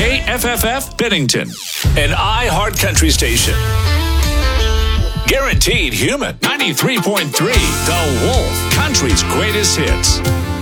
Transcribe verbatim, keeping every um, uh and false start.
K F F F Bennington, an iHeart Country station. Guaranteed Human, ninety-three point three, The Wolf, country's greatest hits.